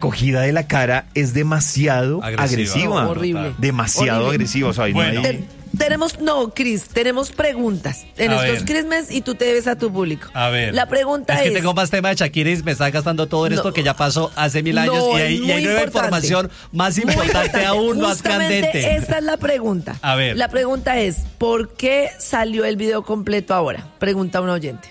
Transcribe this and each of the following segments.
recogida de la cara es demasiado agresiva. No, horrible. Demasiado Horrible. agresiva. O sea, ahí Bueno. no hay... Cris, tenemos preguntas en A estos ver. Christmas y tú te debes a tu público. A ver. La pregunta es es... que tengo más tema de Shakira y me está gastando todo en No. esto que ya pasó hace 1000 años No, y es hay muy nueva importante. información más Muy importante aún, más Justamente candente. esta es la pregunta. A ver. La pregunta es, ¿por qué salió el video completo ahora? Pregunta un oyente.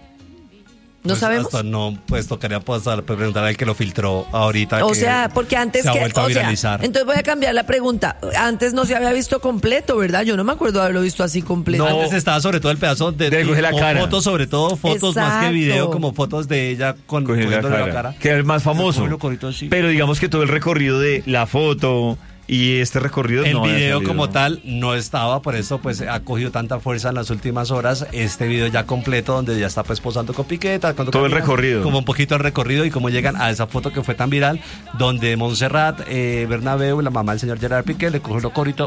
¿No Pues sabemos? hasta no, pues tocaría preguntar al que lo filtró ahorita. O que sea, porque antes se ha que... vuelto a O sea, viralizar. entonces voy a cambiar la pregunta. Antes no se había visto completo, ¿verdad? Yo no me acuerdo de haberlo visto así completo. No. Antes estaba sobre todo el pedazo de coger la o cara. fotos, sobre todo fotos más que Exacto. video, como fotos de ella con cogiendo cogiéndole la cara. Que es el más famoso. Cogiendo corito así. Pero digamos que todo el recorrido de la foto y este recorrido El no había video salido. como tal no estaba, por eso pues ha cogido tanta fuerza en las últimas horas. Este video ya completo donde ya está pues posando con Piqueta. Cuando Todo el camina, recorrido. Como un poquito el recorrido y cómo llegan a esa foto que fue tan viral, donde Montserrat, Bernabéu, la mamá del señor Gerard Piqué, le cogió los coritos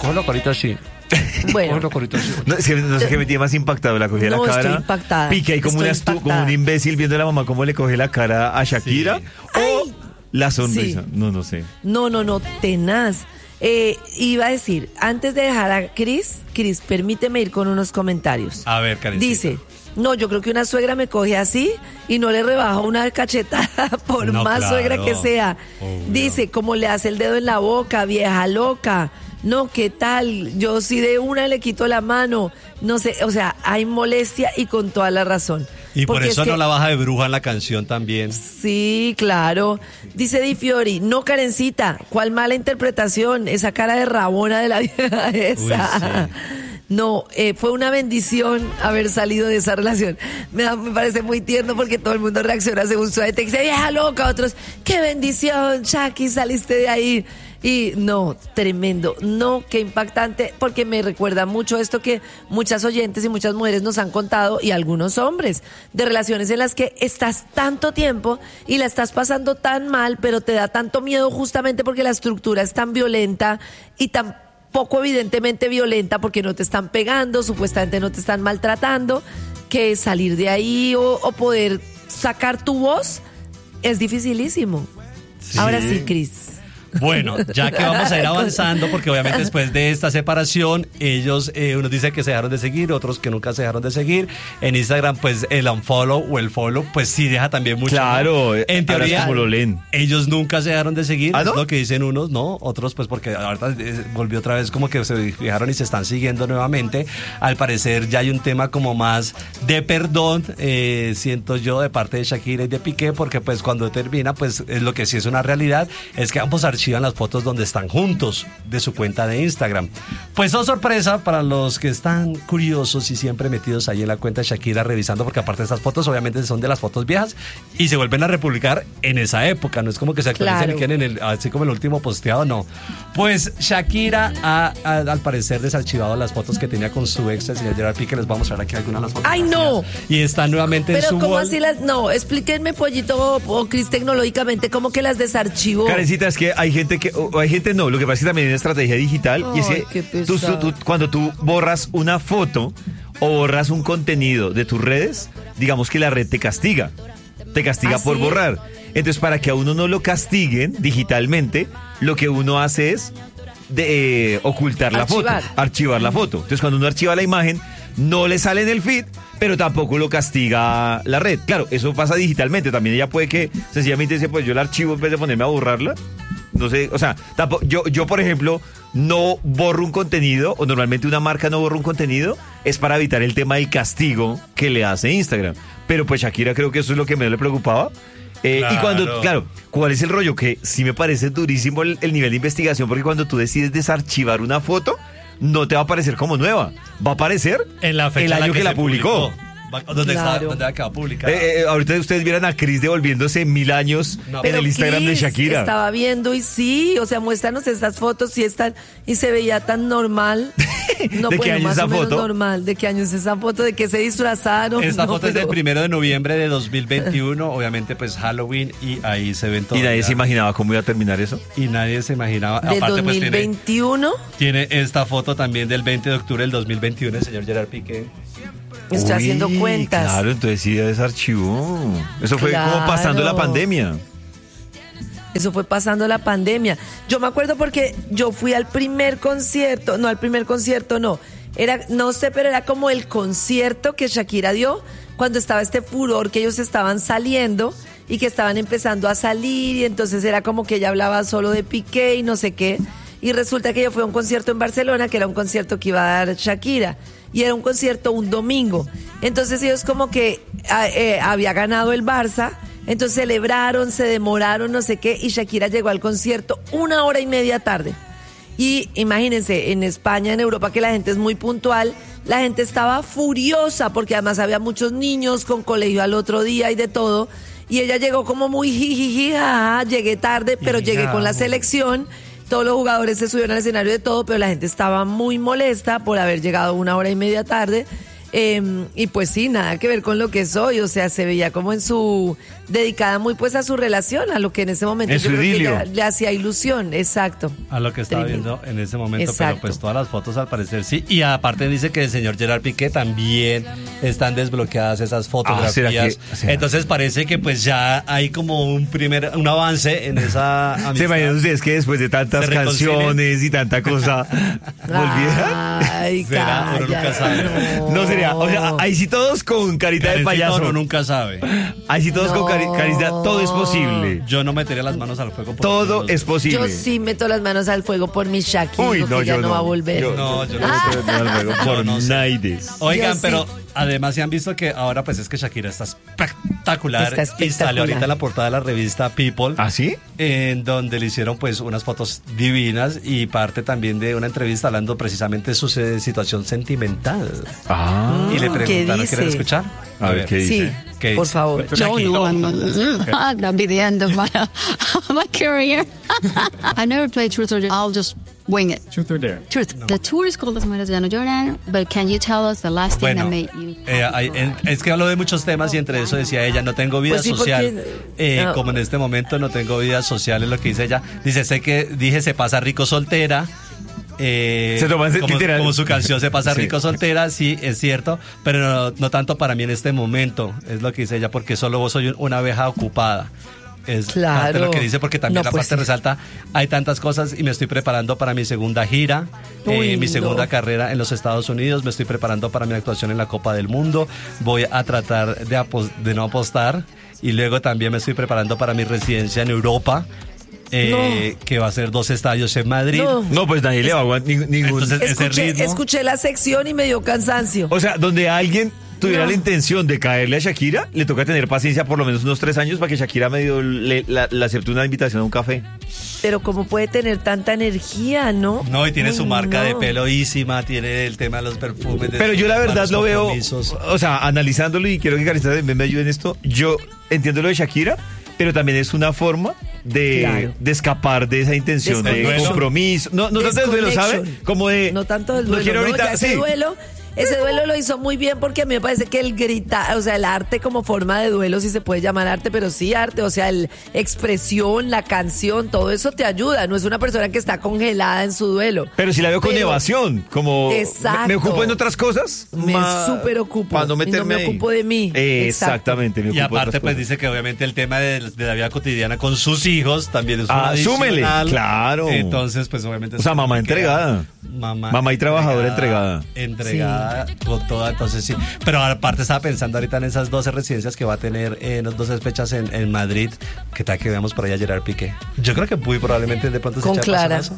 así. Bueno. Cogió los coritos así. No, es que no sé qué me tiene más impactado, la cogí de No, la cara. estoy impactada. Pique ahí como, Estoy como un impactada. imbécil viendo a la mamá cómo le coge la cara a Shakira. Sí. O la sonrisa. Sí. No sé. No, tenaz. Iba a decir, antes de dejar a Cris, permíteme ir con unos comentarios. A ver, Karencita. Dice, no, yo creo que una suegra me coge así y no le rebajo una cachetada por No, más claro. suegra que sea. Obvio. Dice, como le hace el dedo en la boca, vieja loca. No, ¿qué tal? Yo sí de una le quito la mano. No sé, o sea, hay molestia y con toda la razón. Y por Porque eso es que- no la baja de bruja en la canción también. Sí, claro. Dice Di Fiori, no, Karencita, ¿cuál mala interpretación? Esa cara de rabona de la vieja esa. sí. No, fue una bendición haber salido de esa relación. Me parece muy tierno porque todo el mundo reacciona según su te dice, vieja loca, otros, qué bendición, Shaki, saliste de ahí. Y no, tremendo, no, qué impactante, porque me recuerda mucho esto que muchas oyentes y muchas mujeres nos han contado, y algunos hombres, de relaciones en las que estás tanto tiempo y la estás pasando tan mal, pero te da tanto miedo justamente porque la estructura es tan violenta y tan poco evidentemente violenta porque no te están pegando, supuestamente no te están maltratando, que salir de ahí o poder sacar tu voz es dificilísimo. Sí. Ahora sí, Cris. Bueno, ya que vamos a ir avanzando, porque obviamente después de esta separación, ellos, unos dicen que se dejaron de seguir, otros que nunca se dejaron de seguir. En Instagram, pues el unfollow o el follow, pues sí deja también mucho. Claro, ¿no? En ahora teoría, es como lo leen. ellos nunca se dejaron de seguir, ¿Ah, no? es lo que dicen unos, ¿no? Otros, pues porque ahorita volvió otra vez como que se fijaron y se están siguiendo nuevamente. Al parecer ya hay un tema como más de perdón, siento yo, de parte de Shakira y de Piqué, porque pues cuando termina, pues es lo que sí es una realidad, es que ambos archivan las fotos donde están juntos de su cuenta de Instagram. Pues oh sorpresa para los que están curiosos y siempre metidos ahí en la cuenta de Shakira revisando, porque aparte de estas fotos obviamente son de las fotos viejas y se vuelven a republicar en esa época, no es como que se actualicen Claro. y queden en así como el último posteado, no. Pues Shakira ha al parecer desarchivado las fotos que tenía con su ex, el señor Gerard Piqué. Les voy a mostrar aquí algunas de las fotos. ¡Ay, no! Y están nuevamente en Pero su ¿cómo wall. así las...? No, explíquenme, Pollito o Cris, tecnológicamente, ¿cómo que las desarchivó? Karencita, es que hay gente que, o hay gente no, lo que pasa es que también hay una estrategia digital y es Ay, qué que pesado. cuando tú borras una foto o borras un contenido de tus redes, digamos que la red te castiga ¿Ah, por sí? borrar. Entonces, para que a uno no lo castiguen digitalmente, lo que uno hace es ocultar la Archivar. foto, archivar la foto. Entonces, cuando uno archiva la imagen, no le sale en el feed, pero tampoco lo castiga la red. Claro, eso pasa digitalmente. También ella puede que sencillamente dice, pues yo la archivo en vez de ponerme a borrarla. No sé, o sea, tampoco, yo por ejemplo, no borro un contenido, o normalmente una marca no borra un contenido, es para evitar el tema del castigo que le hace Instagram. Pero pues Shakira creo que eso es lo que menos le preocupaba. Claro. Y cuando, claro, ¿cuál es el rollo? Que sí me parece durísimo el nivel de investigación, porque cuando tú decides desarchivar una foto, no te va a aparecer como nueva, va a aparecer En la fecha el en año que se la publicó. ¿Dónde Claro. está? ¿Dónde acaba publicada? Ahorita ustedes vieran a Cris devolviéndose 1000 años No. en el Instagram de Cris, Shakira. Estaba viendo y sí, o sea, muéstranos estas fotos y están y se veía tan normal. No, ¿De qué año más esa o menos foto? normal. ¿De qué año es esa foto? ¿De qué se disfrazaron? Esta No, foto es del pero- 1 de noviembre de 2021, obviamente pues Halloween, y ahí se ven todos. Y nadie ya. se imaginaba cómo iba a terminar eso. Y nadie se imaginaba. ¿De Aparte pues tiene 2021? esta foto también del 20 de octubre del 2021, el señor Gerard Piqué. Estoy haciendo Uy, cuentas. Claro, entonces sí ya desarchivó. Eso fue como Claro. pasando la pandemia. Eso fue pasando la pandemia. Yo me acuerdo porque yo fui al primer concierto, no. Era, no sé, pero era como el concierto que Shakira dio cuando estaba este furor que ellos estaban saliendo y que estaban empezando a salir, y entonces era como que ella hablaba solo de Piqué y no sé qué. Y resulta que yo fui a un concierto en Barcelona, que era un concierto que iba a dar Shakira, y era un concierto un domingo. Entonces ellos como que había ganado el Barça, entonces celebraron, se demoraron, no sé qué, y Shakira llegó al concierto 1.5 horas tarde. Y imagínense, en España, en Europa, que la gente es muy puntual, la gente estaba furiosa porque además había muchos niños con colegio al otro día y de todo. Y ella llegó como muy jijiji, jaja, llegué tarde, pero llegué con la selección. Todos los jugadores se subieron al escenario de todo, pero la gente estaba muy molesta por haber llegado 1.5 horas tarde. Y pues sí, nada que ver con lo que soy, o sea, se veía como dedicada muy pues a su relación, a lo que en ese momento yo creo que ella le hacía ilusión, exacto. A lo que estaba viendo en ese momento, exacto. Pero pues todas las fotos al parecer sí, y aparte dice que el señor Gerard Piqué también están desbloqueadas esas fotografías, entonces parece que pues ya hay como un avance en esa amistad. ¿Se imaginan ustedes que después de tantas canciones y tanta cosa volvieran? Ay, calla, uno nunca sabe. No sería, o sea, ahí sí todos con carita de payaso. Uno nunca sabe. Ahí sí todos con carita, todo es posible. Yo no metería las manos al fuego por todo es posible. Yo sí meto las manos al fuego por mi Shakira. Uy, no, que ya no va a volver. Yo no meto las manos al fuego por Naides. Oigan, pero además se han visto que ahora pues es que Shakira está espectacular. Y salió ahorita en la portada de la revista People. ¿Ah, sí? En donde le hicieron pues unas fotos divinas y parte también de una entrevista hablando precisamente de su situación sentimental. Y le preguntaron, ¿quieren escuchar? A ver, ¿qué dice? Sí, ¿qué por favor. That'll be the end of my career. I never played Truth or Dare. I'll just wing it. Truth or Dare. Truth. No. The tour is called Las Mujeres de Ana Jordan, but can you tell us the last thing that made you... es que habló de muchos temas y entre eso decía ella, no tengo vida social. Porque, como en este momento no tengo vida social, es lo que dice ella. Dice, se pasa rico soltera. Se toma literal. Como su canción Se pasa rico soltera, sí, es cierto, pero no tanto para mí en este momento, es lo que dice ella, porque solo soy una abeja ocupada. Es parte de lo que dice, porque también aparte resalta, hay tantas cosas y me estoy preparando para mi segunda gira, mi segunda carrera en los Estados Unidos, me estoy preparando para mi actuación en la Copa del Mundo, voy a tratar de no apostar, y luego también me estoy preparando para mi residencia en Europa. Que va a ser 2 estadios en Madrid. No, pues nadie le va a aguantar ningún. Entonces, ese ritmo. Escuché la sección y me dio cansancio. O sea, donde alguien tuviera la intención de caerle a Shakira, le toca tener paciencia por lo menos unos 3 años para que Shakira medio le acepte una invitación a un café. Pero cómo puede tener tanta energía, ¿no? No, y tiene su marca de pelo ísima, tiene el tema de los perfumes. Pero yo la verdad lo veo, o sea, analizándolo, y quiero que Carita me ayude en esto, yo entiendo lo de Shakira, pero también es una forma de escapar de esa intención de compromiso. No tanto del duelo, ¿sabe? Como de... No tanto del duelo, ese duelo lo hizo muy bien, porque a mí me parece que el gritar, o sea, el arte como forma de duelo, si se puede llamar arte, pero sí arte, o sea, expresión, la canción, todo eso te ayuda. No es una persona que está congelada en su duelo. Pero si la veo con evasión, como me ocupo en otras cosas. Me súper ocupo. Para no meterme y no me ocupo de mí. Exactamente. Y aparte pues dice que obviamente el tema de la vida cotidiana con sus hijos también es un súmele, claro. Entonces pues obviamente... O sea, mamá entregada. Mamá y trabajadora entregada. Con toda, entonces sí. Pero aparte estaba pensando ahorita en esas 12 residencias que va a tener en las 12 fechas en Madrid. ¿Qué tal que veamos por allá a Gerard Piqué? Yo creo que muy probablemente de pronto con se Clara. Eso.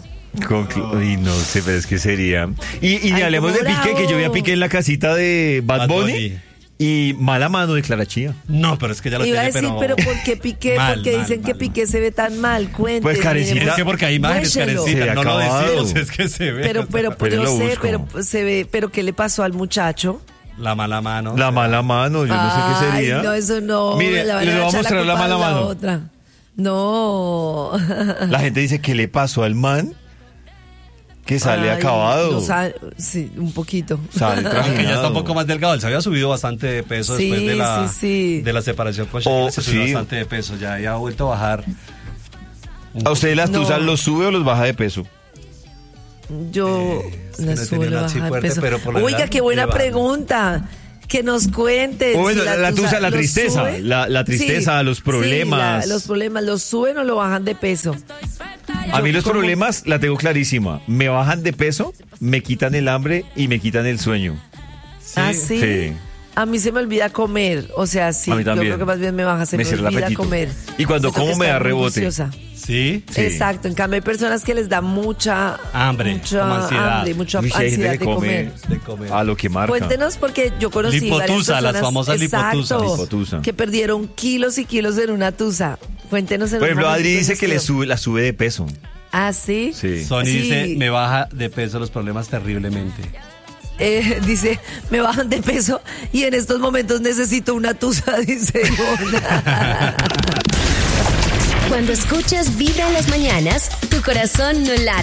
Y no sé, pero es que sería. Y ni hablemos de Piqué, que yo vi a Piqué en la casita de Bad Bunny. Y mala mano de Clara Chía. No, pero es que ya lo iba tiene, a decir, pero ¿por qué Piqué? Porque dicen que Piqué se ve tan mal. Cuénteme. Pues Karencita, es que porque hay imágenes, Karencita, no lo decimos, es que se ve. Pero yo sé, pero se ve. Pero ¿qué le pasó al muchacho? La mala mano. La mala mano, yo no sé qué sería. Ay, no, eso no. Mire, les voy a mostrar la mala mano. Otra. No. La gente dice, ¿qué le pasó al man? Que sale acabado. Sí, un poquito. Sale trajinado. Que ya está un poco más delgado. Él se había subido bastante de peso después de la separación con Shakira. Se subió bastante de peso. Ya ha vuelto a bajar. ¿A usted las tuzas los sube o los baja de peso? Yo las subo, baja de peso. Oiga, qué buena pregunta. Que nos cuenten. O bueno, si la tusa, la los tristeza, sube. la tristeza, Sí, los problemas. sí, los problemas, ¿los suben o lo bajan de peso? A mí los ¿Cómo? problemas la tengo clarísima. Me bajan de peso, me quitan el hambre y me quitan el sueño. ¿Ah, sí? Sí. A mí se me olvida comer, o sea, sí, A mí yo también. creo que más bien me baja, se me cierra el olvida apetito. comer. Y cuando Siento que como me está da muy rebote. juiciosa. ¿Sí? Sí. Exacto, en cambio hay personas que les da mucha Hambre, como ansiedad. hambre, mucha Uy, sí, hay gente ansiedad que de come comer. De comer. a lo que marca. Cuéntenos porque yo conocí varias Lipotusa, las personas, famosas exacto, lipotusas. Lipotusa. que perdieron kilos y kilos en una tusa. Cuéntenos en Por ejemplo, un Adri momento dice que les quedó. la sube de peso. ¿Ah, sí? Sí. Sony Sí. dice, me baja de peso los problemas terriblemente. Dice, me bajan de peso y en estos momentos necesito una tusa, dice Ivonne. Cuando escuchas Vibra en las mañanas, tu corazón no late.